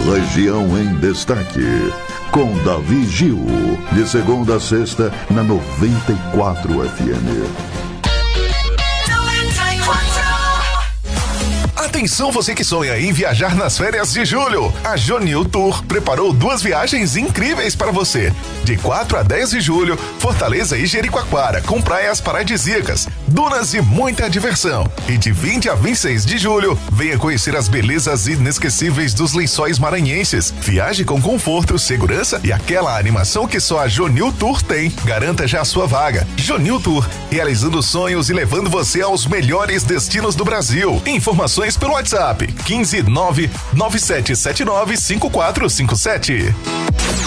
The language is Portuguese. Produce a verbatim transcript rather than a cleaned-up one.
Região em Destaque, com Davi Gil, de segunda a sexta, na noventa e quatro F M. Atenção, você que sonha em viajar nas férias de julho. A Jonil Tour preparou duas viagens incríveis para você. De quatro a dez de julho, Fortaleza e Jericoacoara, com praias paradisíacas, dunas e muita diversão. E de vinte a vinte e seis de julho, venha conhecer as belezas inesquecíveis dos Lençóis Maranhenses. Viaje com conforto, segurança e aquela animação que só a Jonil Tour tem. Garanta já a sua vaga. Jonil Tour, realizando sonhos e levando você aos melhores destinos do Brasil. Informações pelo WhatsApp quinze nove nove sete sete nove cinco quatro cinco sete.